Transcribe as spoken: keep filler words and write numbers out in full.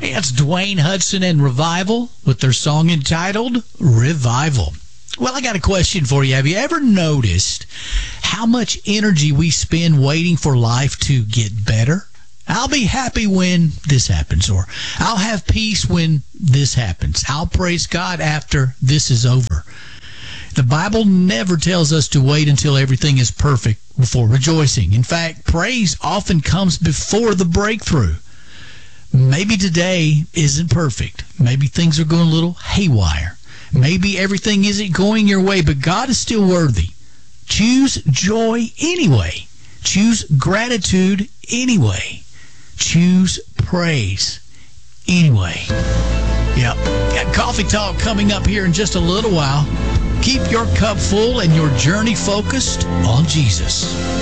It's Dwayne Hudson and Revival with their song entitled Revival. Well, I got a question for you. Have you ever noticed how much energy we spend waiting for life to get better? I'll be happy when this happens, or I'll have peace when this happens. I'll praise God after this is over. The Bible never tells us to wait until everything is perfect before rejoicing. In fact, praise often comes before the breakthrough. Maybe today isn't perfect. Maybe things are going a little haywire. Maybe everything isn't going your way, but God is still worthy. Choose joy anyway. Choose gratitude anyway. Choose praise anyway. Yep. Got Coffee Talk coming up here in just a little while. Keep your cup full and your journey focused on Jesus.